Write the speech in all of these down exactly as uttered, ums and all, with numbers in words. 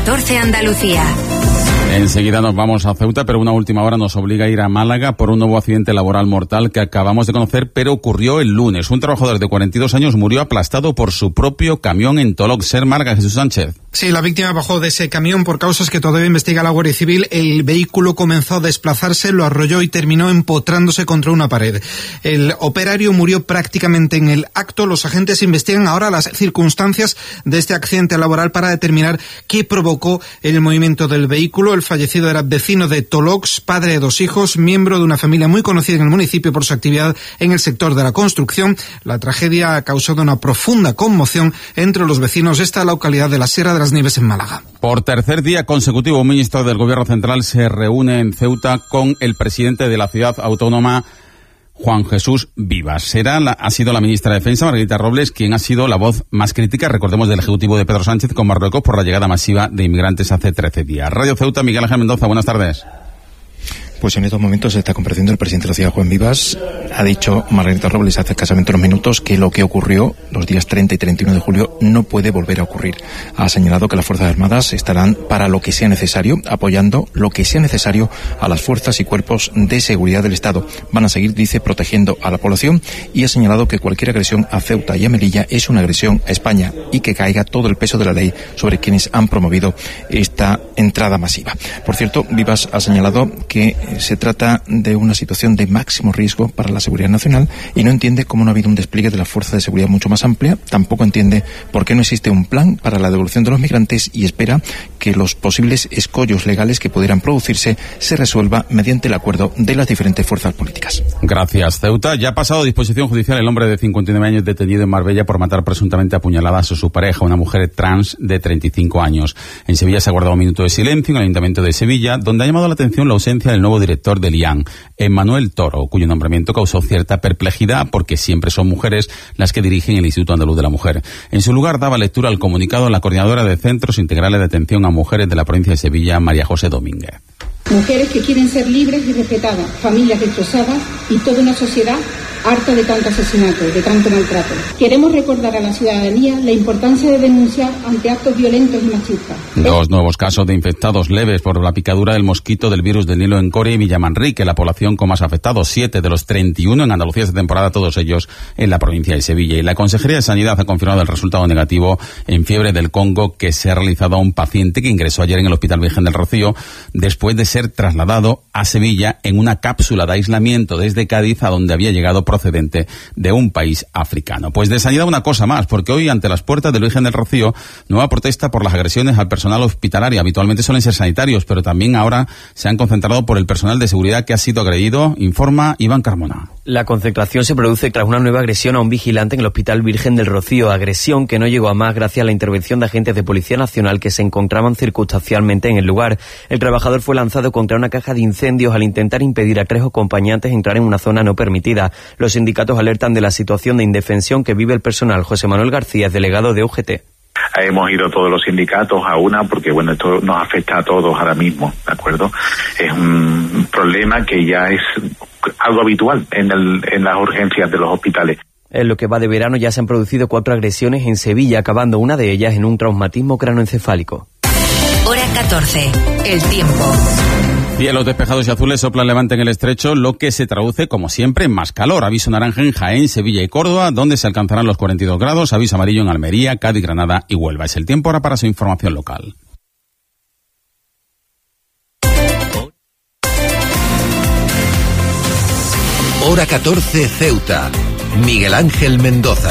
catorce Andalucía. Enseguida nos vamos a Ceuta, pero una última hora nos obliga a ir a Málaga por un nuevo accidente laboral mortal que acabamos de conocer, pero ocurrió el lunes. Un trabajador de cuarenta y dos años murió aplastado por su propio camión en Tolok. Ser Málaga, Jesús Sánchez. Sí, la víctima bajó de ese camión por causas que todavía investiga la Guardia Civil. El vehículo comenzó a desplazarse, lo arrolló y terminó empotrándose contra una pared. El operario murió prácticamente en el acto. Los agentes investigan ahora las circunstancias de este accidente laboral para determinar qué provocó el movimiento del vehículo. El fallecido era vecino de Tolox, padre de dos hijos, miembro de una familia muy conocida en el municipio por su actividad en el sector de la construcción. La tragedia ha causado una profunda conmoción entre los vecinos de esta localidad de la Sierra de las Nieves en Málaga. Por tercer día consecutivo, un ministro del Gobierno Central se reúne en Ceuta con el presidente de la ciudad autónoma, Juan Jesús Vivas. Será la, ha sido la ministra de Defensa, Margarita Robles, quien ha sido la voz más crítica, recordemos, del Ejecutivo de Pedro Sánchez con Marruecos por la llegada masiva de inmigrantes hace trece días. Radio Ceuta, Miguel Ángel Mendoza, buenas tardes. Pues en estos momentos se está compareciendo el presidente de la ciudad, Juan Vivas. Ha dicho Margarita Robles hace escasamente unos minutos que lo que ocurrió los días treinta y treinta y uno de julio no puede volver a ocurrir. Ha señalado que las Fuerzas Armadas estarán para lo que sea necesario, apoyando lo que sea necesario a las fuerzas y cuerpos de seguridad del Estado. Van a seguir, dice, protegiendo a la población, y ha señalado que cualquier agresión a Ceuta y a Melilla es una agresión a España y que caiga todo el peso de la ley sobre quienes han promovido esta entrada masiva. Por cierto, Vivas ha señalado que se trata de una situación de máximo riesgo para la seguridad nacional y no entiende cómo no ha habido un despliegue de la fuerza de seguridad mucho más amplia. Tampoco entiende por qué no existe un plan para la devolución de los migrantes y espera que los posibles escollos legales que pudieran producirse se resuelva mediante el acuerdo de las diferentes fuerzas políticas. Gracias, Ceuta. Ya ha pasado a disposición judicial el hombre de cincuenta y nueve años detenido en Marbella por matar presuntamente a puñaladas a su pareja, una mujer trans de treinta y cinco años. En Sevilla se ha guardado un minuto de silencio en el Ayuntamiento de Sevilla, donde ha llamado la atención la ausencia del nuevo director del I A N, Emmanuel Toro, cuyo nombramiento causó cierta perplejidad porque siempre son mujeres las que dirigen el Instituto Andaluz de la Mujer. En su lugar daba lectura al comunicado la coordinadora de Centros Integrales de Atención a Mujeres de la provincia de Sevilla, María José Domínguez. Mujeres que quieren ser libres y respetadas, familias destrozadas y toda una sociedad harta de tanto asesinato, de tanto maltrato. Queremos recordar a la ciudadanía la importancia de denunciar ante actos violentos y machistas. Dos nuevos casos de infectados leves por la picadura del mosquito del virus del Nilo en Coria y Villamanrique, la población con más afectados, siete de los treinta y uno en Andalucía esta temporada, todos ellos en la provincia de Sevilla. Y la Consejería de Sanidad ha confirmado el resultado negativo en fiebre del Congo que se ha realizado a un paciente que ingresó ayer en el Hospital Virgen del Rocío después de ser trasladado a Sevilla en una cápsula de aislamiento desde Cádiz, a donde había llegado procedente de un país africano. Pues de sanidad una cosa más, porque hoy ante las puertas del Virgen del Rocío, nueva protesta por las agresiones al personal hospitalario. Habitualmente suelen ser sanitarios, pero también ahora se han concentrado por el personal de seguridad que ha sido agredido, informa Iván Carmona. La concentración se produce tras una nueva agresión a un vigilante en el Hospital Virgen del Rocío, agresión que no llegó a más gracias a la intervención de agentes de Policía Nacional que se encontraban circunstancialmente en el lugar. El trabajador fue lanzado contra una caja de incendios al intentar impedir a tres acompañantes entrar en una zona no permitida. Los sindicatos alertan de la situación de indefensión que vive el personal. José Manuel García, delegado de U G T. Hemos ido todos los sindicatos a una porque, bueno, esto nos afecta a todos ahora mismo, ¿de acuerdo? Es un problema que ya es algo habitual en, el, en las urgencias de los hospitales. En lo que va de verano ya se han producido cuatro agresiones en Sevilla, acabando una de ellas en un traumatismo cranoencefálico. Hora catorce. El tiempo. Cielos despejados y azules, sopla levante en el estrecho, lo que se traduce, como siempre, en más calor. Aviso naranja en Jaén, Sevilla y Córdoba, donde se alcanzarán los cuarenta y dos grados. Aviso amarillo en Almería, Cádiz, Granada y Huelva. Es el tiempo ahora para su información local. Hora catorce, Ceuta. Miguel Ángel Mendoza.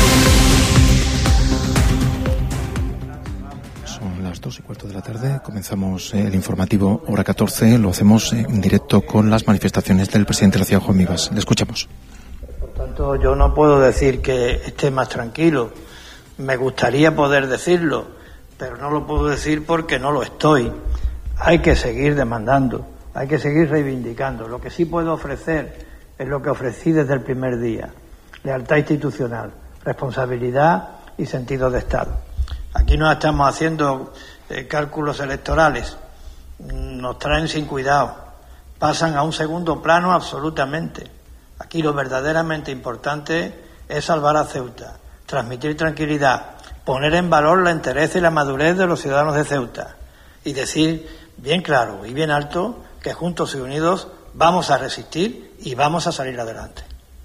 Dos y cuarto de la tarde comenzamos el informativo Hora catorce, lo hacemos en directo con las manifestaciones del presidente de la ciudad, Juan Vivas. Le escuchamos. Por tanto, yo no puedo decir que esté más tranquilo. Me gustaría poder decirlo, pero no lo puedo decir porque no lo estoy. Hay que seguir demandando, hay que seguir reivindicando. Lo que sí puedo ofrecer es lo que ofrecí desde el primer día: lealtad institucional, responsabilidad y sentido de Estado. Aquí no estamos haciendo eh, cálculos electorales, nos traen sin cuidado, pasan a un segundo plano absolutamente. Aquí lo verdaderamente importante es salvar a Ceuta, transmitir tranquilidad, poner en valor la entereza y la madurez de los ciudadanos de Ceuta. y decir bien claro y bien alto que juntos y unidos vamos a resistir y vamos a salir adelante.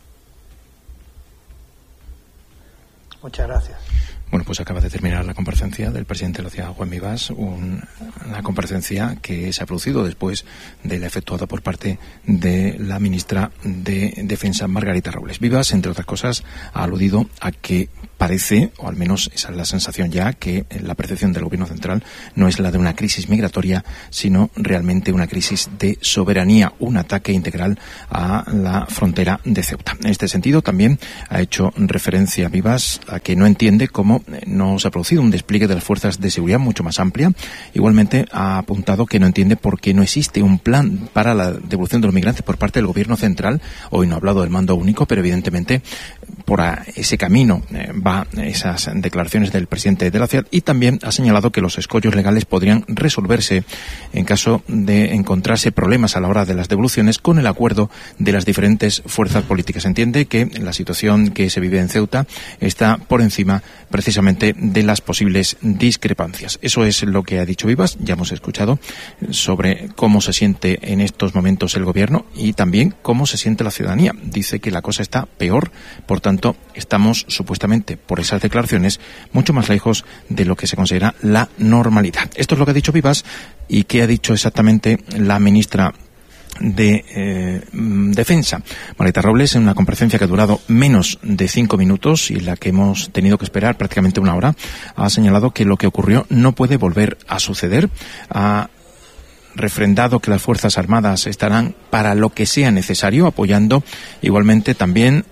Muchas gracias. Bueno, pues acaba de terminar la comparecencia del presidente de la ciudad, Juan Vivas, un, una comparecencia que se ha producido después de la efectuada por parte de la ministra de Defensa, Margarita Robles. Vivas, entre otras cosas, ha aludido a que parece, o al menos esa es la sensación ya, que la percepción del Gobierno central no es la de una crisis migratoria, sino realmente una crisis de soberanía, un ataque integral a la frontera de Ceuta. En este sentido, también ha hecho referencia Vivas a que no entiende cómo no se ha producido un despliegue de las fuerzas de seguridad mucho más amplia. Igualmente ha apuntado que no entiende por qué no existe un plan para la devolución de los migrantes por parte del Gobierno central. Hoy no ha hablado del mando único, pero evidentemente por ese camino eh, va esas declaraciones del presidente de la ciudad, y también ha señalado que los escollos legales podrían resolverse en caso de encontrarse problemas a la hora de las devoluciones con el acuerdo de las diferentes fuerzas políticas. Entiende que la situación que se vive en Ceuta está por encima precisamente de las posibles discrepancias. Eso es lo que ha dicho Vivas. Ya hemos escuchado sobre cómo se siente en estos momentos el Gobierno y también cómo se siente la ciudadanía. Dice que la cosa está peor, por tanto estamos supuestamente por esas declaraciones mucho más lejos de lo que se considera la normalidad. Esto es lo que ha dicho Vivas. ¿Y qué ha dicho exactamente la ministra de eh, Defensa, Margarita Robles, en una comparecencia que ha durado menos de cinco minutos y en la que hemos tenido que esperar prácticamente una hora? Ha señalado que lo que ocurrió no puede volver a suceder. Ha refrendado que las Fuerzas Armadas estarán para lo que sea necesario, apoyando igualmente también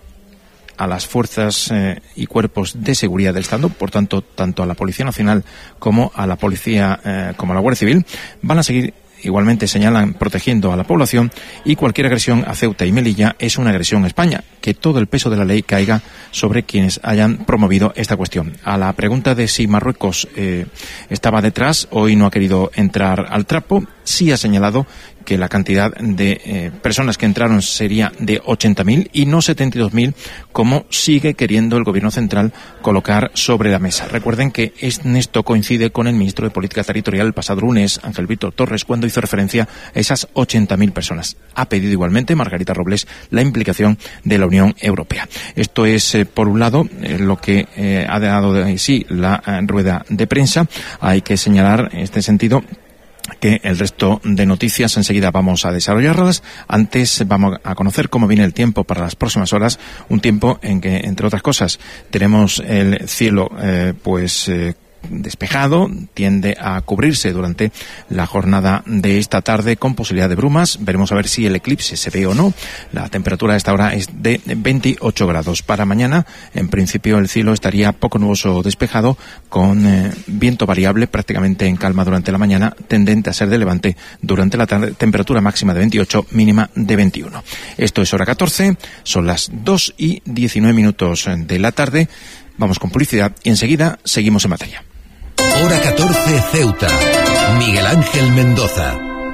a las fuerzas eh, y cuerpos de seguridad del Estado, por tanto, tanto a la Policía Nacional como a la Policía, eh, como a la Guardia Civil, van a seguir. Igualmente señalan protegiendo a la población, y cualquier agresión a Ceuta y Melilla es una agresión a España, que todo el peso de la ley caiga sobre quienes hayan promovido esta cuestión. A la pregunta de si Marruecos eh, estaba detrás, hoy no ha querido entrar al trapo. Sí ha señalado que la cantidad de eh, personas que entraron sería de ochenta mil y no setenta y dos mil, como sigue queriendo el Gobierno central colocar sobre la mesa. Recuerden que esto coincide con el ministro de Política Territorial el pasado lunes, Ángel Víctor Torres, cuando hizo referencia a esas ochenta mil personas. Ha pedido igualmente Margarita Robles la implicación de la Unión Europea. Esto es, eh, por un lado, eh, lo que eh, ha dado de sí la eh, rueda de prensa. Hay que señalar en este sentido que el resto de noticias enseguida vamos a desarrollarlas. Antes vamos a conocer cómo viene el tiempo para las próximas horas, un tiempo en que, entre otras cosas, tenemos el cielo eh, pues eh, despejado, tiende a cubrirse durante la jornada de esta tarde con posibilidad de brumas. Veremos a ver si el eclipse se ve o no. La temperatura a esta hora es de veintiocho grados. Para mañana, en principio, el cielo estaría poco nuboso o despejado, con eh, viento variable, prácticamente en calma durante la mañana, tendente a ser de levante durante la tarde. Temperatura máxima de veintiocho, mínima de veintiuno. Esto es hora catorce, son las dos y diecinueve minutos de la tarde. Vamos con publicidad y enseguida seguimos en materia. Hora catorce, Ceuta. Miguel Ángel Mendoza.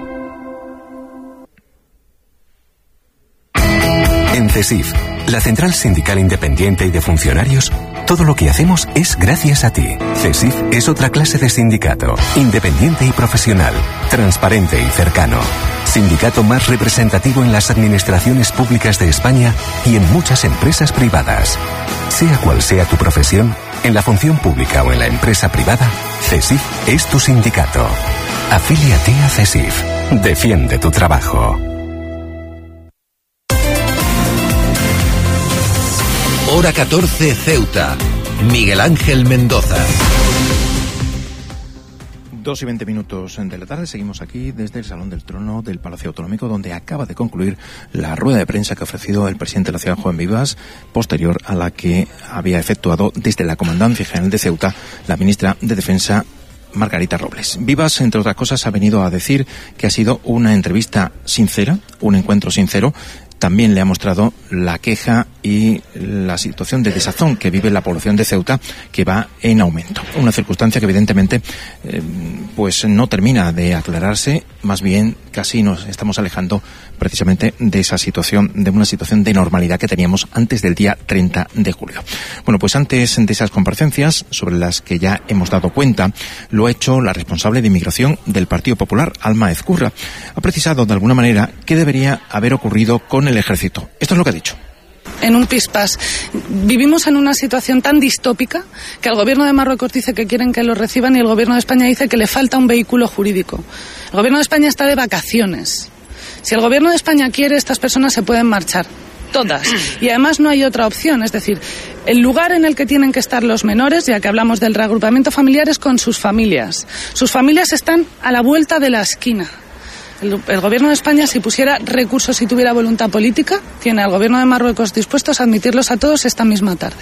En CESIF, la Central Sindical Independiente y de Funcionarios, todo lo que hacemos es gracias a ti. CESIF es otra clase de sindicato, independiente y profesional, transparente y cercano. Sindicato más representativo en las administraciones públicas de España y en muchas empresas privadas. Sea cual sea tu profesión, en la función pública o en la empresa privada, CESIF es tu sindicato. Afíliate a CESIF. Defiende tu trabajo. Hora catorce, Ceuta. Miguel Ángel Mendoza. Dos y veinte minutos de la tarde, seguimos aquí desde el Salón del Trono del Palacio Autonómico, donde acaba de concluir la rueda de prensa que ha ofrecido el presidente de la ciudad, Juan Vivas, posterior a la que había efectuado desde la Comandancia General de Ceuta la ministra de Defensa, Margarita Robles. Vivas, entre otras cosas, ha venido a decir que ha sido una entrevista sincera, un encuentro sincero. También le ha mostrado la queja y la situación de desazón que vive la población de Ceuta, que va en aumento. Una circunstancia que evidentemente eh, pues no termina de aclararse, más bien casi nos estamos alejando precisamente de esa situación, de una situación de normalidad que teníamos antes del día treinta de julio. Bueno, pues antes de esas comparecencias, sobre las que ya hemos dado cuenta, lo ha hecho la responsable de inmigración del Partido Popular, Alma Ezcurra. Ha precisado de alguna manera qué debería haber ocurrido con el ejército. Esto es lo que ha dicho. En un pispás. Vivimos en una situación tan distópica que el gobierno de Marruecos dice que quieren que lo reciban y el gobierno de España dice que le falta un vehículo jurídico. El gobierno de España está de vacaciones. Si el gobierno de España quiere, estas personas se pueden marchar. Todas. Y además no hay otra opción. Es decir, el lugar en el que tienen que estar los menores, ya que hablamos del reagrupamiento familiar, es con sus familias. Sus familias están a la vuelta de la esquina. El, el gobierno de España, si pusiera recursos y tuviera voluntad política, tiene al gobierno de Marruecos dispuestos a admitirlos a todos esta misma tarde.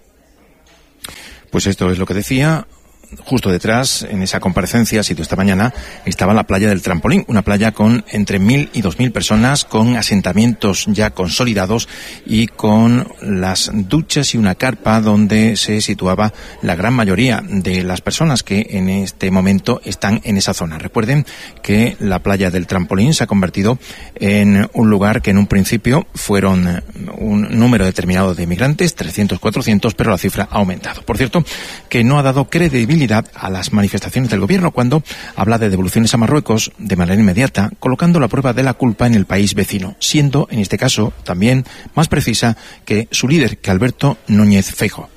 Pues esto es lo que decía. Justo detrás, en esa comparecencia, sitio esta mañana, estaba la playa del Trampolín, una playa con entre mil y dos mil personas, con asentamientos ya consolidados y con las duchas y una carpa donde se situaba la gran mayoría de las personas que en este momento están en esa zona. Recuerden que la playa del Trampolín se ha convertido en un lugar que en un principio fueron un número determinado de migrantes, trescientos, cuatrocientos, pero la cifra ha aumentado. Por cierto, que no ha dado credibilidad a las manifestaciones del gobierno cuando habla de devoluciones a Marruecos de manera inmediata, colocando la prueba de la culpa en el país vecino, siendo en este caso también más precisa que su líder, que Alberto Núñez Feijóo.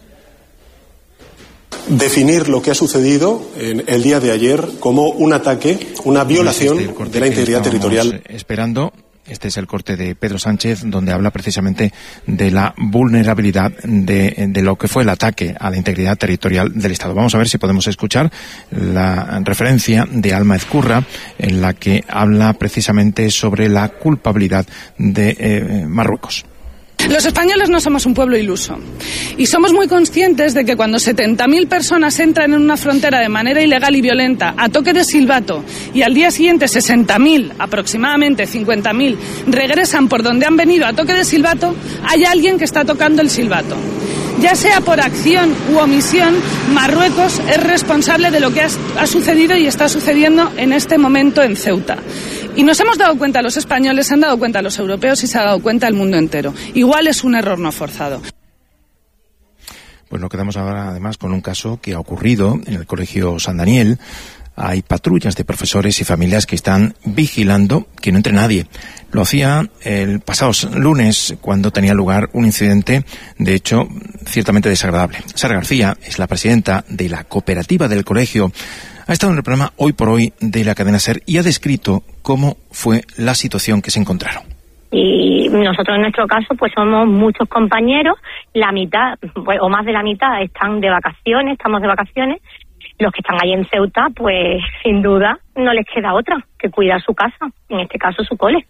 Definir lo que ha sucedido en el día de ayer como un ataque, una violación de la integridad territorial. Esperando. Este es el corte de Pedro Sánchez, donde habla precisamente de la vulnerabilidad de, de lo que fue el ataque a la integridad territorial del Estado. Vamos a ver si podemos escuchar la referencia de Alma Ezcurra, en la que habla precisamente sobre la culpabilidad de eh, Marruecos. Los españoles no somos un pueblo iluso y somos muy conscientes de que cuando setenta mil personas entran en una frontera de manera ilegal y violenta a toque de silbato y al día siguiente sesenta mil, aproximadamente cincuenta mil, regresan por donde han venido a toque de silbato, hay alguien que está tocando el silbato. Ya sea por acción u omisión, Marruecos es responsable de lo que ha, ha sucedido y está sucediendo en este momento en Ceuta. Y nos hemos dado cuenta los españoles, se han dado cuenta los europeos y se ha dado cuenta el mundo entero. Igual es un error no forzado. Pues nos quedamos ahora además con un caso que ha ocurrido en el Colegio San Daniel. Hay patrullas de profesores y familias que están vigilando que no entre nadie. Lo hacía el pasado lunes cuando tenía lugar un incidente, de hecho, ciertamente desagradable. Sara García es la presidenta de la cooperativa del colegio. Ha estado en el programa Hoy por Hoy de la cadena SER y ha descrito cómo fue la situación que se encontraron. Y nosotros en nuestro caso pues somos muchos compañeros, la mitad pues, o más de la mitad están de vacaciones, estamos de vacaciones. Los que están ahí en Ceuta, pues sin duda no les queda otra que cuidar su casa, en este caso su cole.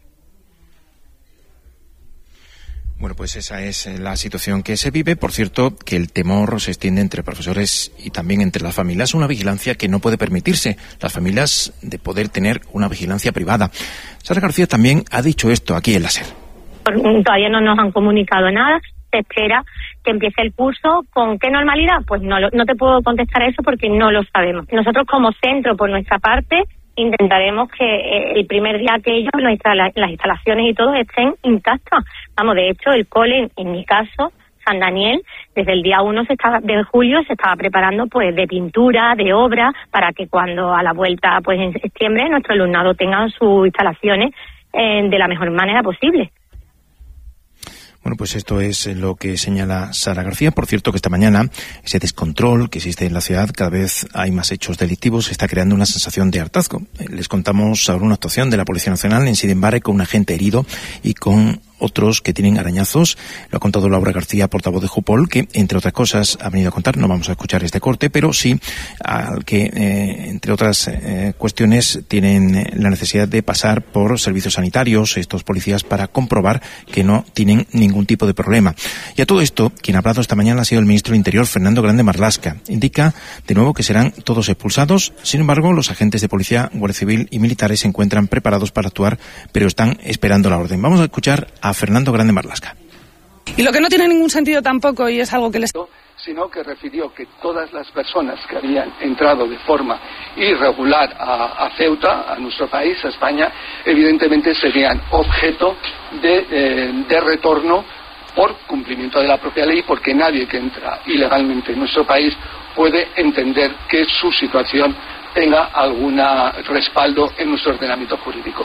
Bueno, pues esa es la situación que se vive. Por cierto, que el temor se extiende entre profesores y también entre las familias. Una vigilancia que no puede permitirse las familias de poder tener una vigilancia privada. Sara García también ha dicho esto aquí en la SER. Todavía no nos han comunicado nada. Se espera que empiece el curso. ¿Con qué normalidad? Pues no, lo, no te puedo contestar eso porque no lo sabemos. Nosotros como centro, por nuestra parte, intentaremos que eh, el primer día que ellos, nuestra, la, las instalaciones y todo estén intactas. Vamos, de hecho, el cole, en mi caso, San Daniel, desde el día uno se estaba, de julio se estaba preparando pues de pintura, de obra, para que cuando a la vuelta pues en septiembre nuestro alumnado tenga sus instalaciones eh, de la mejor manera posible. Bueno, pues esto es lo que señala Sara García. Por cierto, que esta mañana ese descontrol que existe en la ciudad, cada vez hay más hechos delictivos, está creando una sensación de hartazgo. Les contamos sobre una actuación de la Policía Nacional en Sidimbarre con un agente herido y con otros que tienen arañazos. Lo ha contado Laura García, portavoz de Jupol, que, entre otras cosas, ha venido a contar, no vamos a escuchar este corte, pero sí al que, eh, entre otras eh, cuestiones, tienen eh, la necesidad de pasar por servicios sanitarios, estos policías, para comprobar que no tienen ningún tipo de problema. Y a todo esto, quien ha hablado esta mañana ha sido el ministro del Interior, Fernando Grande Marlaska. Indica, de nuevo, que serán todos expulsados. Sin embargo, los agentes de policía, Guardia Civil y militares se encuentran preparados para actuar, pero están esperando la orden. Vamos a escuchar a Fernando Grande Marlaska. Y lo que no tiene ningún sentido tampoco, y es algo que les... sino que refirió que todas las personas que habían entrado de forma irregular a, a Ceuta, a nuestro país, a España, evidentemente serían objeto de, eh, de retorno por cumplimiento de la propia ley, porque nadie que entra ilegalmente en nuestro país puede entender que su situación tenga algún respaldo en nuestro ordenamiento jurídico.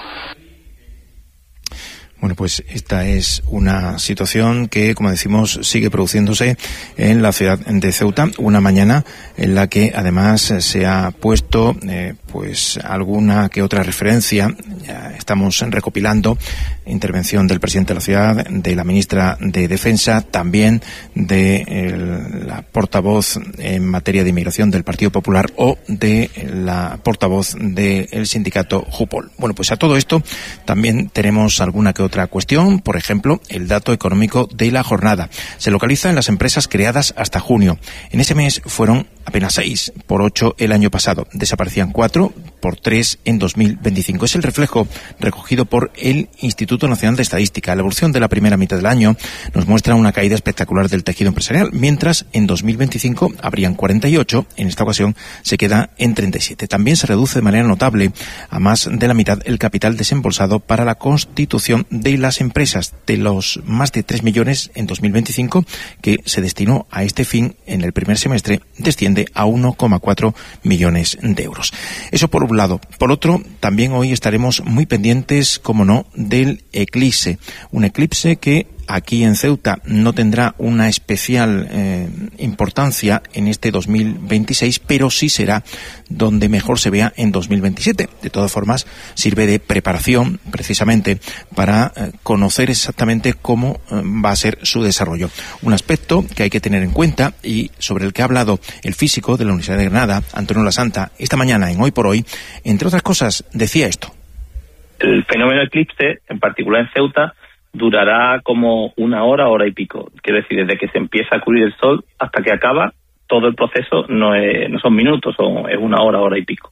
Bueno, pues esta es una situación que, como decimos, sigue produciéndose en la ciudad de Ceuta. Una mañana en la que además se ha puesto eh, pues alguna que otra referencia. Ya estamos recopilando intervención del presidente de la ciudad, de la ministra de Defensa, también de el, la portavoz en materia de inmigración del Partido Popular o de la portavoz del sindicato Jupol. Bueno, pues a todo esto también tenemos alguna que otra cuestión. Por ejemplo, el dato económico de la jornada se localiza en las empresas creadas hasta junio. En ese mes fueron apenas seis, por ocho el año pasado. Desaparecían cuatro, por tres en dos mil veinticinco. Es el reflejo recogido por el Instituto Nacional de Estadística. La evolución de la primera mitad del año nos muestra una caída espectacular del tejido empresarial, mientras en dos mil veinticinco habrían cuarenta y ocho, en esta ocasión se queda en treinta y siete. También se reduce de manera notable a más de la mitad el capital desembolsado para la constitución de las empresas. De los más de tres millones en dos mil veinticinco que se destinó a este fin en el primer semestre, desciende a uno coma cuatro millones de euros. Eso por un lado. Por otro, también hoy estaremos muy pendientes, como no, del eclipse. Un eclipse que aquí en Ceuta no tendrá una especial eh, importancia en este dos mil veintiséis, pero sí será donde mejor se vea en dos mil veintisiete. De todas formas, sirve de preparación precisamente para eh, conocer exactamente cómo eh, va a ser su desarrollo. Un aspecto que hay que tener en cuenta y sobre el que ha hablado el físico de la Universidad de Granada, Antonio Lasanta, esta mañana en Hoy por Hoy, entre otras cosas, decía esto. El fenómeno eclipse, en particular en Ceuta, durará como una hora, hora y pico. Quiero decir, desde que se empieza a cubrir el sol hasta que acaba, todo el proceso no, es, no son minutos, son, es una hora, hora y pico.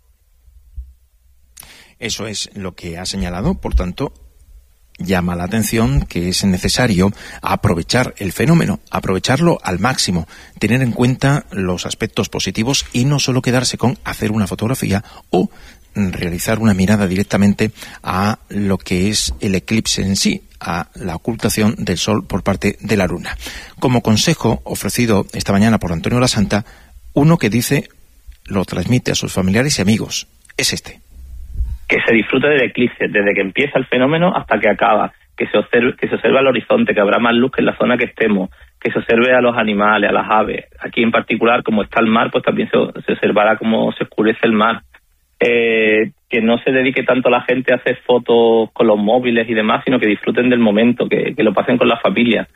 Eso es lo que ha señalado, por tanto, llama la atención que es necesario aprovechar el fenómeno, aprovecharlo al máximo, tener en cuenta los aspectos positivos y no solo quedarse con hacer una fotografía o realizar una mirada directamente a lo que es el eclipse en sí, a la ocultación del sol por parte de la luna. Como consejo ofrecido esta mañana por Antonio Lasanta, uno que dice, lo transmite a sus familiares y amigos, es este. Que se disfrute del eclipse, desde que empieza el fenómeno hasta que acaba, que se observe, que se observe al horizonte, que habrá más luz que en la zona que estemos, que se observe a los animales, a las aves. Aquí en particular, como está el mar, pues también se, se observará cómo se oscurece el mar. Eh, que no se dedique tanto la gente a hacer fotos con los móviles y demás, sino que disfruten del momento, que, que lo pasen con la familia.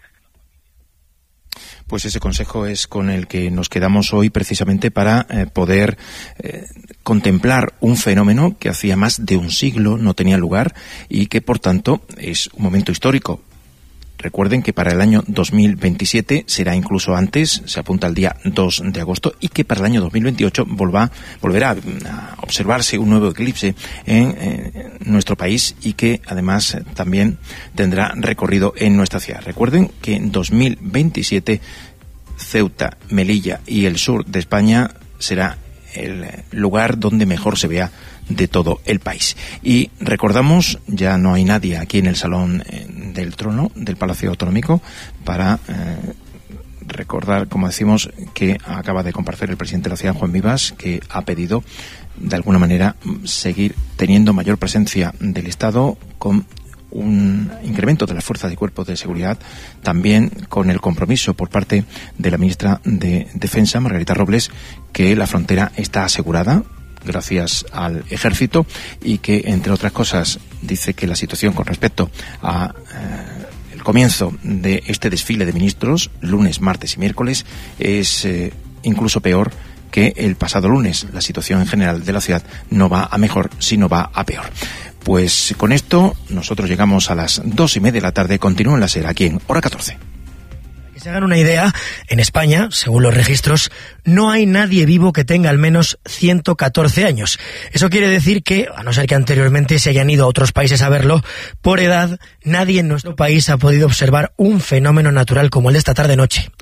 Pues ese consejo es con el que nos quedamos hoy precisamente para eh, poder eh, contemplar un fenómeno que hacía más de un siglo no tenía lugar y que por tanto es un momento histórico. Recuerden que para el año dos mil veintisiete será incluso antes, se apunta al día dos de agosto, y que para el año dos mil veintiocho volva, volverá a observarse un nuevo eclipse en eh, nuestro país y que además eh, también tendrá recorrido en nuestra ciudad. Recuerden que en dos mil veintisiete Ceuta, Melilla y el sur de España será el lugar donde mejor se vea de todo el país. Y recordamos, ya no hay nadie aquí en el Salón del Trono del Palacio Autonómico para eh, recordar, como decimos, que acaba de comparecer el presidente de la ciudad, Juan Vivas, que ha pedido de alguna manera seguir teniendo mayor presencia del Estado con un incremento de las fuerzas de cuerpos de seguridad, también con el compromiso por parte de la ministra de Defensa, Margarita Robles, que la frontera está asegurada gracias al ejército y que, entre otras cosas, dice que la situación con respecto a eh, el comienzo de este desfile de ministros, lunes, martes y miércoles, es eh, incluso peor que el pasado lunes. La situación en general de la ciudad no va a mejor, sino va a peor. Pues con esto nosotros llegamos a las dos y media de la tarde. Continúen la SER aquí en Hora catorce. Para que se hagan una idea, en España, según los registros, no hay nadie vivo que tenga al menos ciento catorce años. Eso quiere decir que, a no ser que anteriormente se hayan ido a otros países a verlo, por edad, nadie en nuestro país ha podido observar un fenómeno natural como el de esta tarde-noche.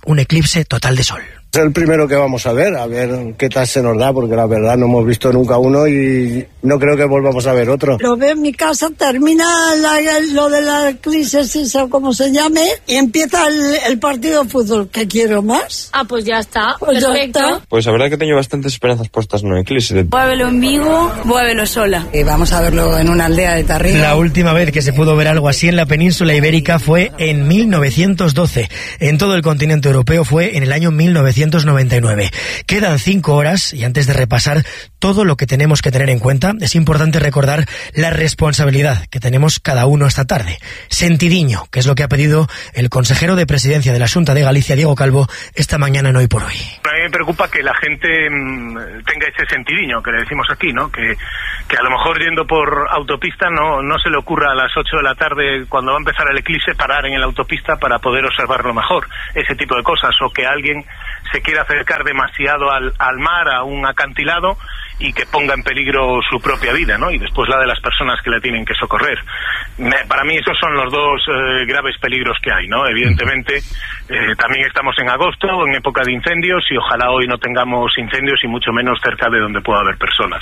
un eclipse total de sol. Es el primero que vamos a ver, a ver qué tal se nos da, porque la verdad no hemos visto nunca uno y no creo que volvamos a ver otro. Lo veo en mi casa, termina la, lo de la crisis, o como se llame, y empieza el, el partido de fútbol. ¿Qué quiero más? Ah, pues ya está, pues perfecto. Ya está. Pues la verdad que tengo bastantes esperanzas puestas en un eclipse. Voy a verlo en Vigo, voy a verlo sola. Y vamos a verlo en una aldea de Tarrina. La última vez que se pudo ver algo así en la península ibérica fue en mil novecientos doce. En todo el continente europeo fue en el año mil novecientos noventa y nueve. Quedan cinco horas y antes de repasar todo lo que tenemos que tener en cuenta, es importante recordar la responsabilidad que tenemos cada uno esta tarde. Sentidiño, que es lo que ha pedido el consejero de Presidencia de la Xunta de Galicia, Diego Calvo, esta mañana en Hoy por Hoy. A mí me preocupa que la gente mmm, tenga ese sentidiño que le decimos aquí, ¿no? Que, que a lo mejor yendo por autopista no, no se le ocurra a las ocho de la tarde, cuando va a empezar el eclipse, parar en la autopista para poder observarlo mejor. Ese tipo de cosas. O que alguien se quiera acercar demasiado al, al mar, a un acantilado, y que ponga en peligro su propia vida, ¿no? Y después la de las personas que le tienen que socorrer. Me, para mí esos son los dos eh, graves peligros que hay, ¿no? Evidentemente, eh, también estamos en agosto, en época de incendios, y ojalá hoy no tengamos incendios y mucho menos cerca de donde pueda haber personas.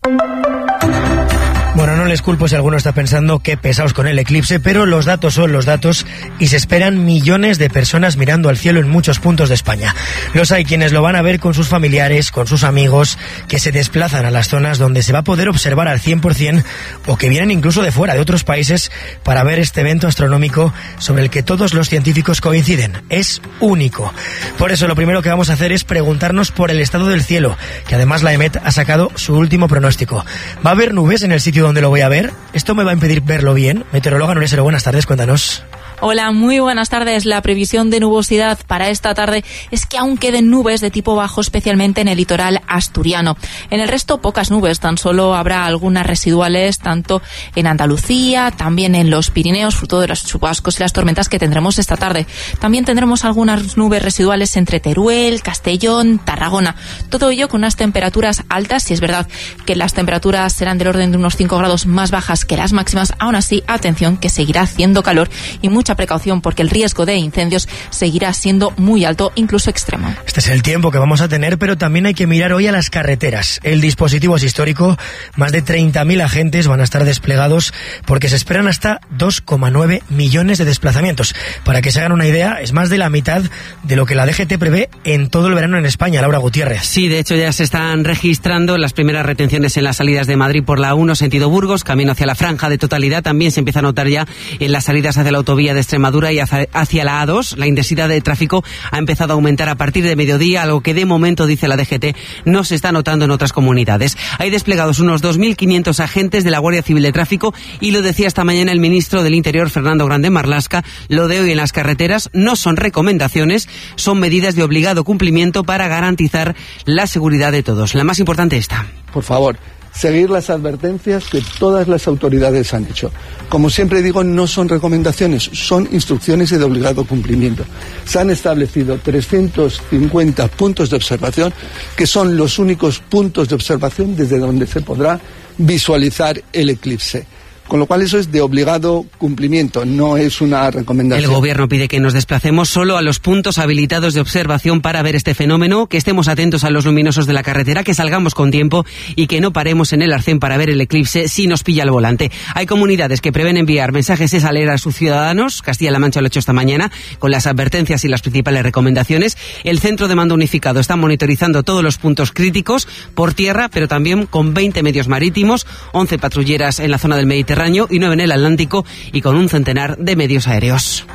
Bueno, no les culpo si alguno está pensando qué pesados con el eclipse, pero los datos son los datos y se esperan millones de personas mirando al cielo en muchos puntos de España. Los hay quienes lo van a ver con sus familiares, con sus amigos, que se desplazan a las zonas donde se va a poder observar al cien por cien o que vienen incluso de fuera, de otros países, para ver este evento astronómico sobre el que todos los científicos coinciden. Es único. Por eso lo primero que vamos a hacer es preguntarnos por el estado del cielo, que además la EMET ha sacado su último pronóstico. ¿Va a haber nubes en el sitio donde lo voy a ver? ¿Esto me va a impedir verlo bien? Meteoróloga Nuria Sero, buenas tardes, cuéntanos. Hola, muy buenas tardes. La previsión de nubosidad para esta tarde es que aún queden nubes de tipo bajo, especialmente en el litoral asturiano. En el resto, pocas nubes, tan solo habrá algunas residuales, tanto en Andalucía, también en los Pirineos, fruto de los chubascos y las tormentas que tendremos esta tarde. También tendremos algunas nubes residuales entre Teruel, Castellón, Tarragona. Todo ello con unas temperaturas altas, y es verdad que las temperaturas serán del orden de unos cinco grados más bajas que las máximas. Aún así, atención, que seguirá haciendo calor y mucha precaución, porque el riesgo de incendios seguirá siendo muy alto, incluso extremo. Este es el tiempo que vamos a tener, pero también hay que mirar hoy a las carreteras. El dispositivo es histórico, más de treinta mil agentes van a estar desplegados porque se esperan hasta dos coma nueve millones de desplazamientos. Para que se hagan una idea, es más de la mitad de lo que la D G T prevé en todo el verano en España. Laura Gutiérrez. Sí, de hecho ya se están registrando las primeras retenciones en las salidas de Madrid por la uno sentido Burgos, camino hacia la franja de totalidad. También se empieza a notar ya en las salidas hacia la autovía de Extremadura y hacia la A dos. La intensidad de tráfico ha empezado a aumentar a partir de mediodía, algo que de momento, dice la D G T, no se está notando en otras comunidades. Hay desplegados unos dos mil quinientos agentes de la Guardia Civil de Tráfico, y lo decía esta mañana el ministro del Interior, Fernando Grande Marlaska. Lo de hoy en las carreteras no son recomendaciones, son medidas de obligado cumplimiento para garantizar la seguridad de todos. La más importante esta. Por favor, seguir las advertencias que todas las autoridades han hecho. Como siempre digo, no son recomendaciones, son instrucciones de obligado cumplimiento. Se han establecido trescientos cincuenta puntos de observación, que son los únicos puntos de observación desde donde se podrá visualizar el eclipse. Con lo cual eso es de obligado cumplimiento, no es una recomendación. El gobierno pide que nos desplacemos solo a los puntos habilitados de observación para ver este fenómeno, que estemos atentos a los luminosos de la carretera, que salgamos con tiempo y que no paremos en el arcén para ver el eclipse si nos pilla el volante. Hay comunidades que prevén enviar mensajes esa alerta a sus ciudadanos. Castilla-La Mancha lo ha hecho esta mañana con las advertencias y las principales recomendaciones. El Centro de Mando Unificado está monitorizando todos los puntos críticos por tierra, pero también con veinte medios marítimos, once patrulleras en la zona del Mediterráneo y nueve en el Atlántico, y con un centenar de medios aéreos.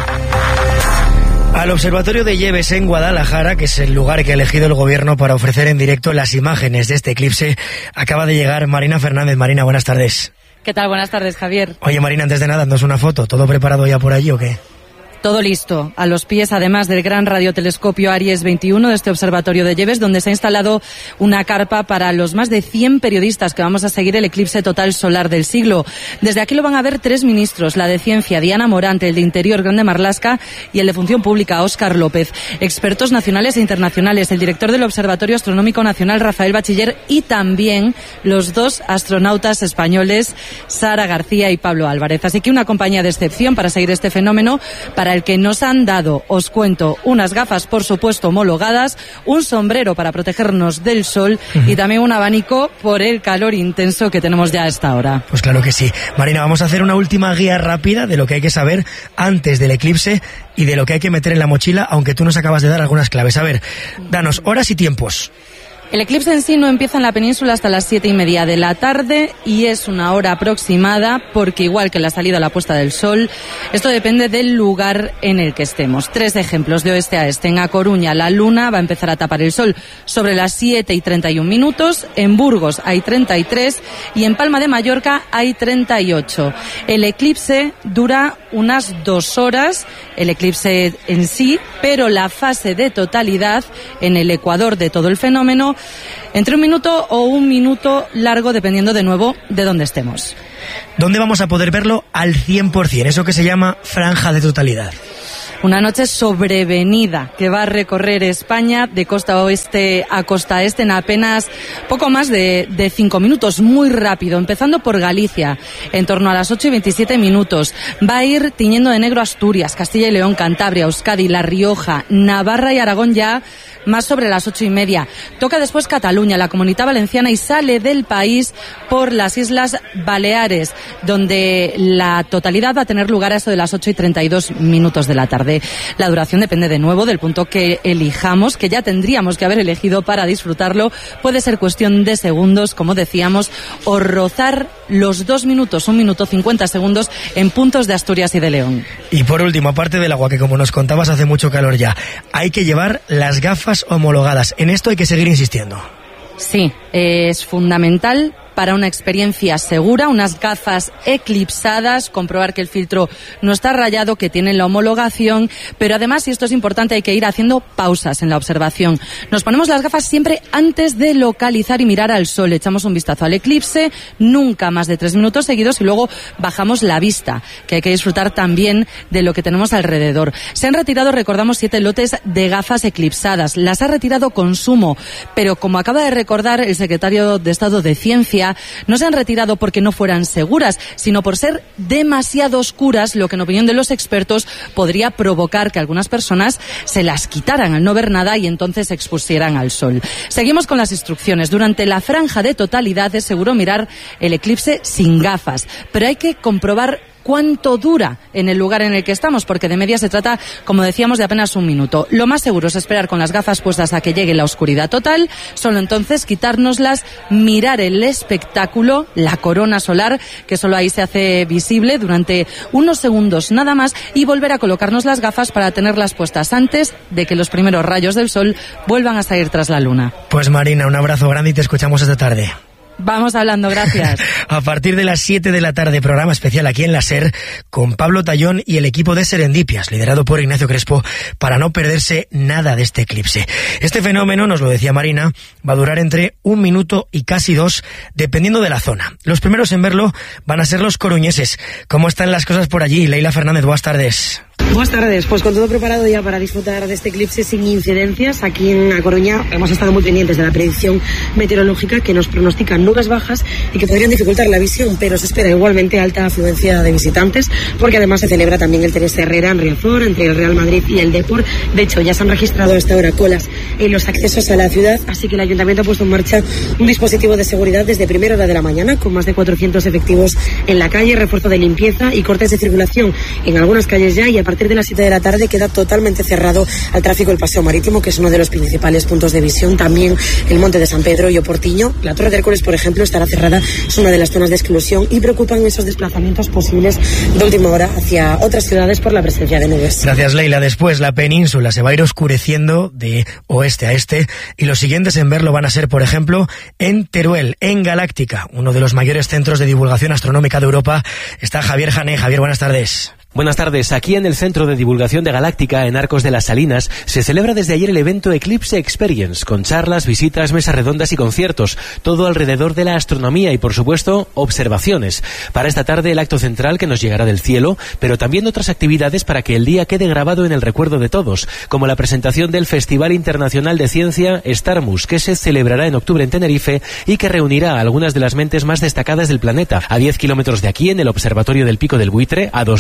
Al Observatorio de Lleves en Guadalajara, que es el lugar que ha elegido el gobierno para ofrecer en directo las imágenes de este eclipse, acaba de llegar Marina Fernández. Marina, buenas tardes. ¿Qué tal? Buenas tardes, Javier. Oye, Marina, antes de nada, ¿no es una foto? ¿Todo preparado ya por allí o qué? Todo listo. A los pies, además del gran radiotelescopio Aries veintiuno de este observatorio de Lleves, donde se ha instalado una carpa para los más de cien periodistas que vamos a seguir el eclipse total solar del siglo. Desde aquí lo van a ver tres ministros, la de Ciencia, Diana Morante, el de Interior, Grande Marlaska, y el de Función Pública, Óscar López. Expertos nacionales e internacionales, el director del Observatorio Astronómico Nacional, Rafael Bachiller, y también los dos astronautas españoles, Sara García y Pablo Álvarez. Así que una compañía de excepción para seguir este fenómeno, para para el que nos han dado, os cuento, unas gafas, por supuesto, homologadas, un sombrero para protegernos del sol uh-huh. y también un abanico por el calor intenso que tenemos ya a esta hora. Pues claro que sí. Marina, vamos a hacer una última guía rápida de lo que hay que saber antes del eclipse y de lo que hay que meter en la mochila, aunque tú nos acabas de dar algunas claves. A ver, danos horas y tiempos. El eclipse en sí no empieza en la península hasta las siete y media de la tarde y es una hora aproximada porque igual que la salida o la puesta del sol, esto depende del lugar en el que estemos. Tres ejemplos de oeste a este. En A Coruña la luna va a empezar a tapar el sol sobre las siete y treinta y un minutos, en Burgos hay treinta y tres y en Palma de Mallorca hay treinta y ocho. El eclipse dura unas dos horas, el eclipse en sí, pero la fase de totalidad en el ecuador de todo el fenómeno entre un minuto o un minuto largo, dependiendo de nuevo de dónde estemos. ¿Dónde vamos a poder verlo al cien por ciento? Eso que se llama franja de totalidad. Una noche sobrevenida que va a recorrer España de costa oeste a costa este en apenas poco más de, de cinco minutos, muy rápido, empezando por Galicia, en torno a las ocho y veintisiete minutos. Va a ir tiñendo de negro Asturias, Castilla y León, Cantabria, Euskadi, La Rioja, Navarra y Aragón ya más sobre las ocho y media. Toca después Cataluña, la Comunidad Valenciana y sale del país por las Islas Baleares, donde la totalidad va a tener lugar a eso de las ocho y treinta y dos minutos de la tarde. La duración depende de nuevo del punto que elijamos, que ya tendríamos que haber elegido para disfrutarlo. Puede ser cuestión de segundos, como decíamos, o rozar los dos minutos, un minuto cincuenta segundos en puntos de Asturias y de León. Y por último, aparte del agua, que como nos contabas hace mucho calor ya, hay que llevar las gafas homologadas. En esto hay que seguir insistiendo. Sí, es fundamental para una experiencia segura, unas gafas eclipsadas, comprobar que el filtro no está rayado, que tienen la homologación, pero además, y esto es importante, hay que ir haciendo pausas en la observación. Nos ponemos las gafas siempre antes de localizar y mirar al sol. Echamos un vistazo al eclipse, nunca más de tres minutos seguidos y luego bajamos la vista, que hay que disfrutar también de lo que tenemos alrededor. Se han retirado, recordamos, siete lotes de gafas eclipsadas. Las ha retirado Consumo, pero como acaba de recordar el secretario de Estado de Ciencia, no se han retirado porque no fueran seguras, sino por ser demasiado oscuras, lo que en opinión de los expertos podría provocar que algunas personas se las quitaran al no ver nada y entonces se expusieran al sol. Seguimos con las instrucciones. Durante la franja de totalidad es seguro mirar el eclipse sin gafas, pero hay que comprobar cuánto dura en el lugar en el que estamos, porque de media se trata, como decíamos, de apenas un minuto. Lo más seguro es esperar con las gafas puestas a que llegue la oscuridad total, solo entonces quitárnoslas, mirar el espectáculo, la corona solar, que solo ahí se hace visible durante unos segundos nada más, y volver a colocarnos las gafas para tenerlas puestas antes de que los primeros rayos del sol vuelvan a salir tras la luna. Pues Marina, un abrazo grande y te escuchamos esta tarde. Vamos hablando, gracias. A partir de las siete de la tarde, programa especial aquí en la SER con Pablo Tallón y el equipo de Serendipias, liderado por Ignacio Crespo, para no perderse nada de este eclipse. Este fenómeno, nos lo decía Marina, va a durar entre un minuto y casi dos, dependiendo de la zona. Los primeros en verlo van a ser los coruñeses. ¿Cómo están las cosas por allí? Leila Fernández, buenas tardes. Buenas tardes, pues con todo preparado ya para disfrutar de este eclipse sin incidencias. Aquí en A Coruña hemos estado muy pendientes de la predicción meteorológica que nos pronostican nubes bajas y que podrían dificultar la visión, pero se espera igualmente alta afluencia de visitantes, porque además se celebra también el Teresa Herrera en Riazor, entre el Real Madrid y el Depor. De hecho, ya se han registrado hasta ahora colas en los accesos a la ciudad, así que el Ayuntamiento ha puesto en marcha un dispositivo de seguridad desde primera hora de la mañana, con más de cuatrocientos efectivos en la calle, refuerzo de limpieza y cortes de circulación en algunas calles ya, y a partir de las siete de la tarde queda totalmente cerrado al tráfico el Paseo Marítimo, que es uno de los principales puntos de visión, también el Monte de San Pedro y Oportiño. La Torre de Hércules, por ejemplo, estará cerrada, es una de las zonas de exclusión, y preocupan esos desplazamientos posibles de última hora hacia otras ciudades por la presencia de nubes. Gracias, Leila. Después la península se va a ir oscureciendo de oeste a este, y los siguientes en verlo van a ser, por ejemplo, en Teruel, en Galáctica, uno de los mayores centros de divulgación astronómica de Europa. Está Javier Jané. Javier, buenas tardes. Buenas tardes. Aquí en el Centro de Divulgación de Galáctica, en Arcos de las Salinas, se celebra desde ayer el evento Eclipse Experience, con charlas, visitas, mesas redondas y conciertos, todo alrededor de la astronomía y, por supuesto, observaciones. Para esta tarde, el acto central que nos llegará del cielo, pero también otras actividades para que el día quede grabado en el recuerdo de todos, como la presentación del Festival Internacional de Ciencia Starmus, que se celebrará en octubre en Tenerife y que reunirá a algunas de las mentes más destacadas del planeta, a diez kilómetros de aquí, en el Observatorio del Pico del Buitre, a dos mil metros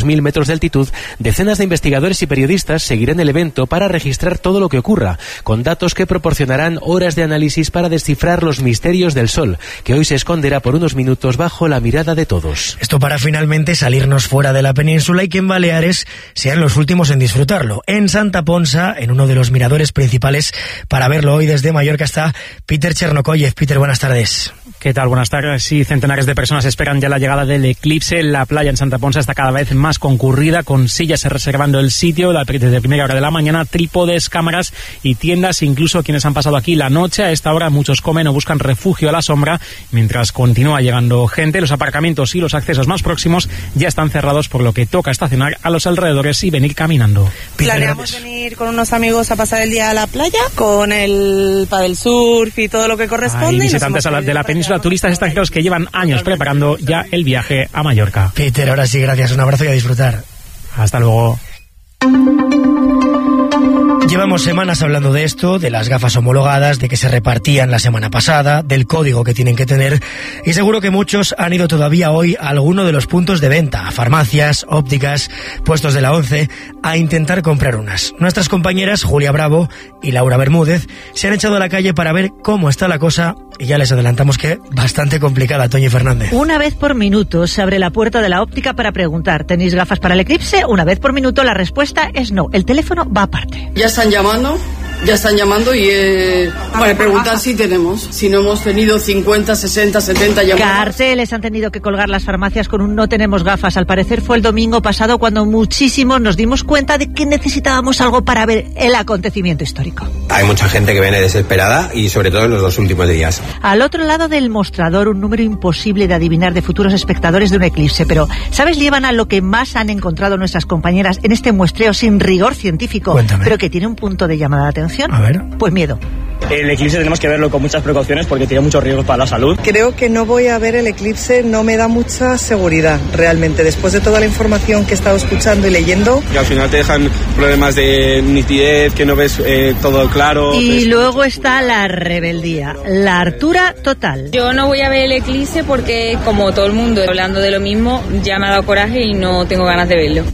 metros de altitud, decenas de investigadores y periodistas seguirán el evento para registrar todo lo que ocurra, con datos que proporcionarán horas de análisis para descifrar los misterios del Sol, que hoy se esconderá por unos minutos bajo la mirada de todos. Esto para finalmente salirnos fuera de la península y que en Baleares sean los últimos en disfrutarlo. En Santa Ponsa, en uno de los miradores principales, para verlo hoy desde Mallorca está Peter Chernokoyev. Peter, buenas tardes. ¿Qué tal? Buenas tardes. Sí, centenares de personas esperan ya la llegada del eclipse. La playa en Santa Ponsa está cada vez más concurrida, con sillas reservando el sitio desde primera hora de la mañana, trípodes, cámaras y tiendas. Incluso quienes han pasado aquí la noche, a esta hora muchos comen o buscan refugio a la sombra, mientras continúa llegando gente. Los aparcamientos y los accesos más próximos ya están cerrados, por lo que toca estacionar a los alrededores y venir caminando. Planeamos venir con unos amigos a pasar el día a la playa, con el paddle surf y todo lo que corresponde. Hay visitantes de la península, turistas extranjeros que llevan años preparando ya el viaje a Mallorca. Peter, ahora sí, gracias, un abrazo y a disfrutar. Hasta luego. Llevamos semanas hablando de esto, de las gafas homologadas, de que se repartían la semana pasada, del código que tienen que tener, y seguro que muchos han ido todavía hoy a alguno de los puntos de venta, a farmacias, ópticas, puestos de la ONCE, a intentar comprar unas. Nuestras compañeras Julia Bravo y Laura Bermúdez se han echado a la calle para ver cómo está la cosa, y ya les adelantamos que bastante complicada. Toñi Fernández. Una vez por minuto se abre la puerta de la óptica para preguntar: ¿tenéis gafas para el eclipse? Una vez por minuto la respuesta es no. El teléfono va aparte. Ya están llamando, ya están llamando y eh, para preguntar si tenemos. Si no hemos tenido cincuenta, sesenta, setenta llamadas. Carteles han tenido que colgar las farmacias con un no tenemos gafas. Al parecer fue el domingo pasado cuando muchísimos nos dimos cuenta de que necesitábamos algo para ver el acontecimiento histórico. Hay mucha gente que viene desesperada y sobre todo en los dos últimos días. Al otro lado del mostrador, un número imposible de adivinar de futuros espectadores de un eclipse. Pero, ¿sabes, Líbana, lo que más han encontrado nuestras compañeras en este muestreo sin rigor científico? Cuéntame. Pero que tiene un punto de llamada de atención. A ver. Pues miedo. El eclipse tenemos que verlo con muchas precauciones porque tiene muchos riesgos para la salud. Creo que no voy a ver el eclipse, no me da mucha seguridad realmente, después de toda la información que he estado escuchando y leyendo. Y al final te dejan problemas de nitidez, que no ves eh, todo claro. Y ves... luego está la rebeldía, la hartura total. Yo no voy a ver el eclipse porque, como todo el mundo hablando de lo mismo, ya me ha dado coraje y no tengo ganas de verlo.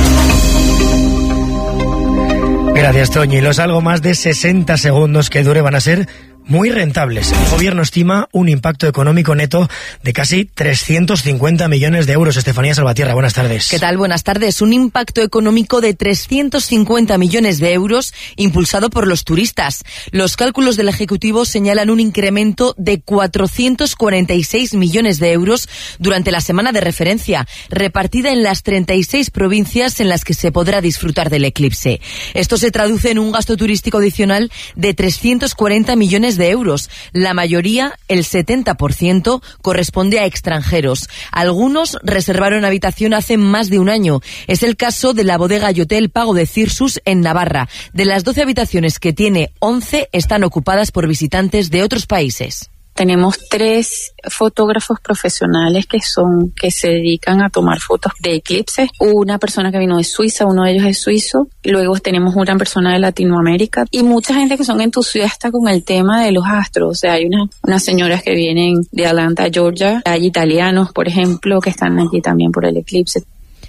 Gracias, Toñi. Los algo más de sesenta segundos que dure van a ser muy rentables. El gobierno estima un impacto económico neto de casi trescientos cincuenta millones de euros. Estefanía Salvatierra, buenas tardes. ¿Qué tal? Buenas tardes. Un impacto económico de trescientos cincuenta millones de euros impulsado por los turistas. Los cálculos del Ejecutivo señalan un incremento de cuatrocientos cuarenta y seis millones de euros durante la semana de referencia, repartida en las treinta y seis provincias en las que se podrá disfrutar del eclipse. Esto se traduce en un gasto turístico adicional de trescientos cuarenta millones de euros. La mayoría, el setenta por ciento, corresponde a extranjeros. Algunos reservaron habitación hace más de un año. Es el caso de la bodega y hotel Pago de Cirsus en Navarra. De las doce habitaciones que tiene, once están ocupadas por visitantes de otros países. Tenemos tres fotógrafos profesionales que son que se dedican a tomar fotos de eclipses. Una persona que vino de Suiza, uno de ellos es suizo. Luego tenemos una persona de Latinoamérica y mucha gente que son entusiastas con el tema de los astros. O sea, hay una, unas señoras que vienen de Atlanta, Georgia. Hay italianos, por ejemplo, que están aquí también por el eclipse.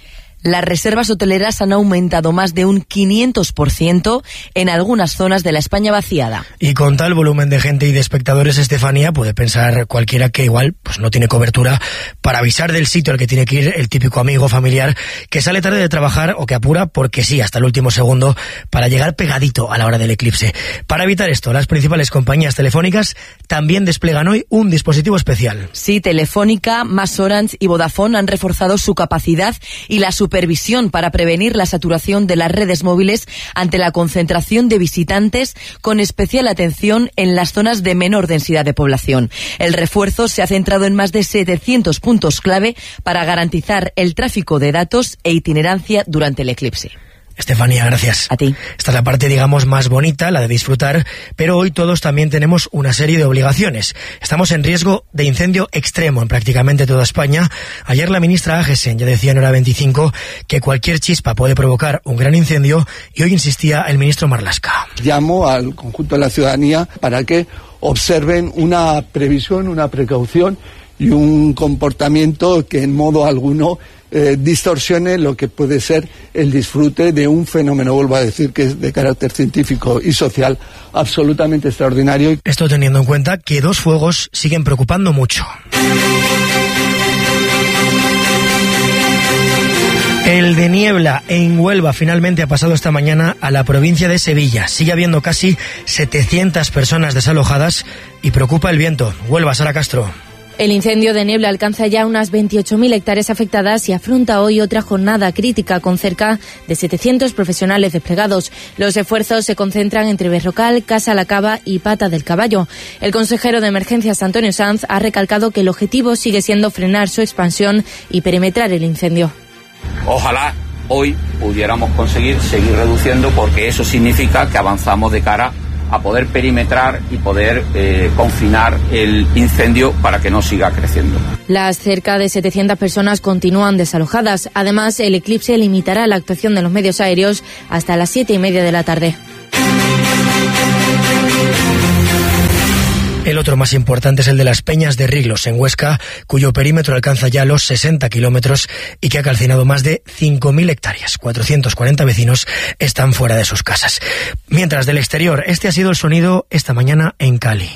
Las reservas hoteleras han aumentado más de un quinientos por ciento en algunas zonas de la España vaciada. Y con tal volumen de gente y de espectadores, Estefanía, puede pensar cualquiera que igual pues no tiene cobertura para avisar del sitio al que tiene que ir el típico amigo familiar que sale tarde de trabajar o que apura porque sí, hasta el último segundo para llegar pegadito a la hora del eclipse. Para evitar esto, las principales compañías telefónicas también desplegan hoy un dispositivo especial. Sí, Telefónica, Más Orange y Vodafone han reforzado su capacidad y la supervisión para prevenir la saturación de las redes móviles ante la concentración de visitantes, con especial atención en las zonas de menor densidad de población. El refuerzo se ha centrado en más de setecientos puntos clave para garantizar el tráfico de datos e itinerancia durante el eclipse. Estefanía, gracias. A ti. Esta es la parte, digamos, más bonita, la de disfrutar, pero hoy todos también tenemos una serie de obligaciones. Estamos en riesgo de incendio extremo en prácticamente toda España. Ayer la ministra Agesen ya decía en Hora veinticinco que cualquier chispa puede provocar un gran incendio y hoy insistía el ministro Marlaska. Llamo al conjunto de la ciudadanía para que observen una previsión, una precaución y un comportamiento que en modo alguno eh, distorsione lo que puede ser el disfrute de un fenómeno, vuelvo a decir, que es de carácter científico y social absolutamente extraordinario. Esto teniendo en cuenta que dos fuegos siguen preocupando mucho. El de Niebla en Huelva finalmente ha pasado esta mañana a la provincia de Sevilla. Sigue habiendo casi setecientas personas desalojadas y preocupa el viento. Huelva, Sara Castro. El incendio de Niebla alcanza ya unas veintiocho mil hectáreas afectadas y afronta hoy otra jornada crítica con cerca de setecientos profesionales desplegados. Los esfuerzos se concentran entre Berrocal, Casa La Cava y Pata del Caballo. El consejero de Emergencias, Antonio Sanz, ha recalcado que el objetivo sigue siendo frenar su expansión y perimetrar el incendio. Ojalá hoy pudiéramos conseguir seguir reduciendo, porque eso significa que avanzamos de cara a poder perimetrar y poder eh, confinar el incendio para que no siga creciendo. Las cerca de setecientas personas continúan desalojadas. Además, el eclipse limitará la actuación de los medios aéreos hasta las siete y media de la tarde. El otro más importante es el de las Peñas de Riglos, en Huesca, cuyo perímetro alcanza ya los sesenta kilómetros y que ha calcinado más de cinco mil hectáreas. cuatrocientos cuarenta vecinos están fuera de sus casas. Mientras, del exterior, este ha sido el sonido esta mañana en Cali.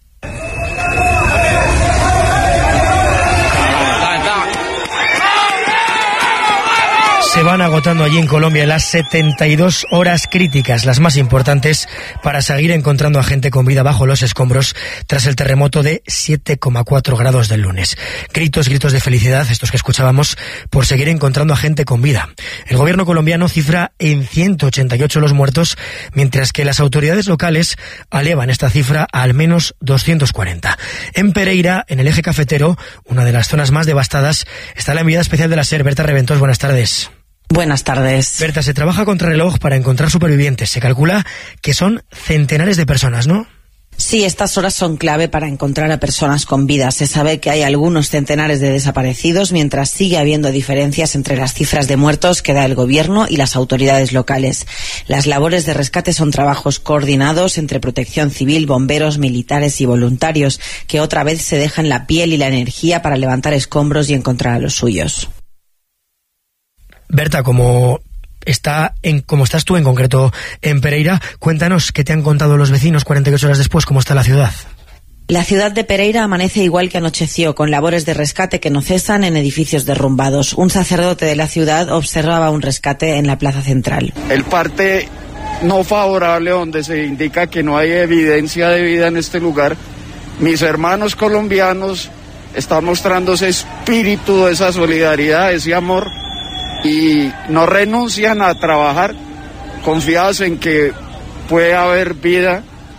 Se van agotando allí en Colombia las setenta y dos horas críticas, las más importantes para seguir encontrando a gente con vida bajo los escombros tras el terremoto de siete coma cuatro grados del lunes. Gritos, gritos de felicidad, estos que escuchábamos, por seguir encontrando a gente con vida. El gobierno colombiano cifra en ciento ochenta y ocho los muertos, mientras que las autoridades locales elevan esta cifra a al menos doscientos cuarenta. En Pereira, en el eje cafetero, una de las zonas más devastadas, está la enviada especial de la SER, Berta Reventós. Buenas tardes. Buenas tardes. Berta, se trabaja contra reloj para encontrar supervivientes. Se calcula que son centenares de personas, ¿no? Sí, estas horas son clave para encontrar a personas con vida. Se sabe que hay algunos centenares de desaparecidos, mientras sigue habiendo diferencias entre las cifras de muertos que da el gobierno y las autoridades locales. Las labores de rescate son trabajos coordinados entre Protección Civil, bomberos, militares y voluntarios, que otra vez se dejan la piel y la energía para levantar escombros y encontrar a los suyos. Berta, como está en, como estás tú en concreto en Pereira, cuéntanos qué te han contado los vecinos cuarenta y ocho horas después, cómo está la ciudad. La ciudad de Pereira amanece igual que anocheció, con labores de rescate que no cesan en edificios derrumbados. Un sacerdote de la ciudad observaba un rescate en la plaza central. El parte no favorable, donde se indica que no hay evidencia de vida en este lugar, mis hermanos colombianos están mostrando ese espíritu, esa solidaridad, ese amor, y no renuncian a trabajar confiados en que puede haber vida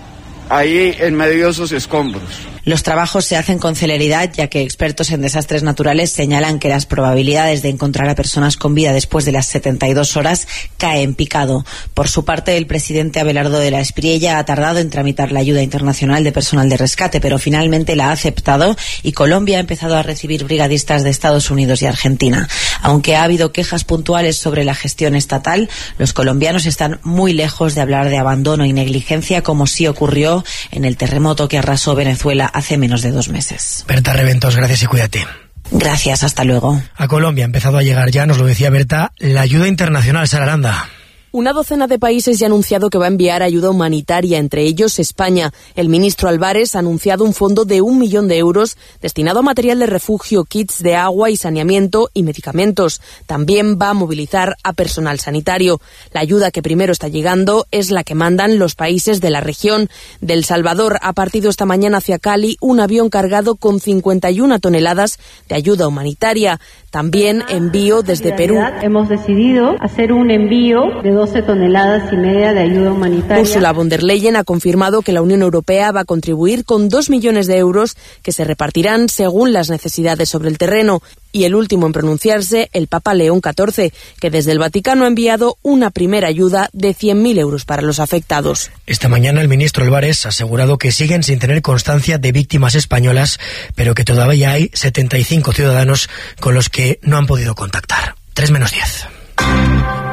ahí en medio de esos escombros. Los trabajos se hacen con celeridad, ya que expertos en desastres naturales señalan que las probabilidades de encontrar a personas con vida después de las setenta y dos horas caen en picado. Por su parte, el presidente Abelardo de la Espriella ha tardado en tramitar la ayuda internacional de personal de rescate, pero finalmente la ha aceptado y Colombia ha empezado a recibir brigadistas de Estados Unidos y Argentina. Aunque ha habido quejas puntuales sobre la gestión estatal, los colombianos están muy lejos de hablar de abandono y negligencia, como sí ocurrió en el terremoto que arrasó Venezuela hace menos de dos meses. Berta Reventós, gracias y cuídate. Gracias, hasta luego. A Colombia ha empezado a llegar ya, nos lo decía Berta, la ayuda internacional. Sara Aranda. Una docena de países ya ha anunciado que va a enviar ayuda humanitaria, entre ellos España. El ministro Álvarez ha anunciado un fondo de un millón de euros destinado a material de refugio, kits de agua y saneamiento y medicamentos. También va a movilizar a personal sanitario. La ayuda que primero está llegando es la que mandan los países de la región. De El Salvador ha partido esta mañana hacia Cali un avión cargado con cincuenta y una toneladas de ayuda humanitaria. También envío desde Perú. Hemos decidido hacer un envío de doce toneladas y media de ayuda humanitaria. Ursula von der Leyen ha confirmado que la Unión Europea va a contribuir con dos millones de euros que se repartirán según las necesidades sobre el terreno. Y el último en pronunciarse, el Papa León catorce, que desde el Vaticano ha enviado una primera ayuda de cien mil euros para los afectados. Esta mañana el ministro Álvarez ha asegurado que siguen sin tener constancia de víctimas españolas, pero que todavía hay setenta y cinco ciudadanos con los que no han podido contactar. tres menos diez.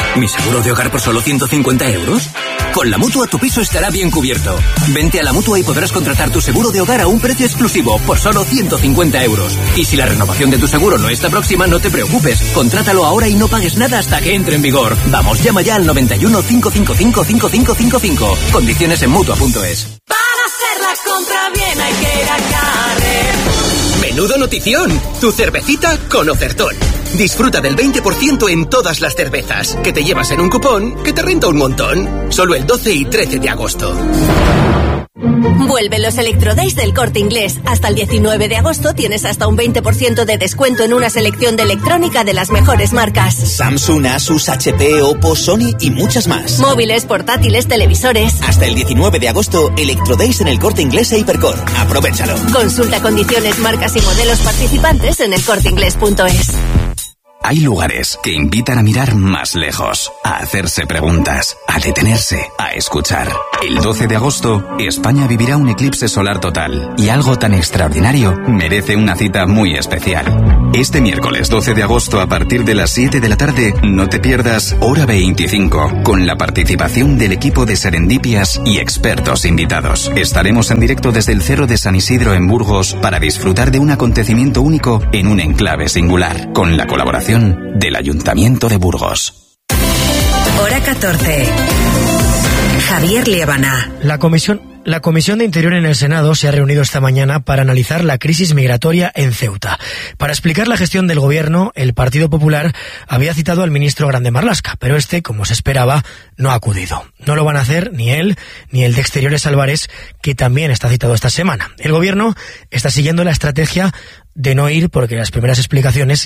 ¿Mi seguro de hogar por solo ciento cincuenta euros? Con la Mutua tu piso estará bien cubierto. Vente a la Mutua y podrás contratar tu seguro de hogar a un precio exclusivo por solo ciento cincuenta euros. Y si la renovación de tu seguro no está próxima, no te preocupes. Contrátalo ahora y no pagues nada hasta que entre en vigor. Vamos, llama ya al noventa y uno, cinco cinco cinco, cinco cinco cinco cinco. Condiciones en Mutua punto es. Para hacer la compra bien hay que ir a Carrefour. ¡Menudo notición! Tu cervecita con ofertón. Disfruta del veinte por ciento en todas las cervezas, que te llevas en un cupón que te renta un montón. Solo el doce y trece de agosto. Vuelven los Electrodays del Corte Inglés. Hasta el diecinueve de agosto tienes hasta un veinte por ciento de descuento en una selección de electrónica de las mejores marcas. Samsung, Asus, H P, Oppo, Sony y muchas más. Móviles, portátiles, televisores. Hasta el diecinueve de agosto, Electrodays en el Corte Inglés e Hipercor. Aprovechalo. Consulta condiciones, marcas y modelos participantes en el corte inglés punto es. Hay lugares que invitan a mirar más lejos, a hacerse preguntas, a detenerse, a escuchar. El doce de agosto, España vivirá un eclipse solar total y algo tan extraordinario merece una cita muy especial. Este miércoles doce de agosto a partir de las siete de la tarde, no te pierdas Hora veinticinco, con la participación del equipo de Serendipias y expertos invitados. Estaremos en directo desde el Cerro de San Isidro en Burgos para disfrutar de un acontecimiento único en un enclave singular, con la colaboración del Ayuntamiento de Burgos. Hora catorce. Javier Liébana. La comisión La Comisión de Interior en el Senado se ha reunido esta mañana para analizar la crisis migratoria en Ceuta. Para explicar la gestión del gobierno, el Partido Popular había citado al ministro Grande Marlaska, pero este, como se esperaba, no ha acudido. No lo van a hacer ni él ni el de Exteriores Álvarez, que también está citado esta semana. El gobierno está siguiendo la estrategia de no ir porque las primeras explicaciones